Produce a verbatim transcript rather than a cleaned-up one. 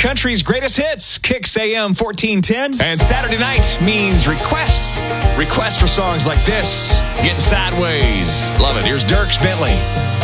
country's greatest hits, Kicks A M fourteen ten. And Saturday night means requests. Requests for songs like this, Getting Sideways. Love it. Here's Dierks Bentley.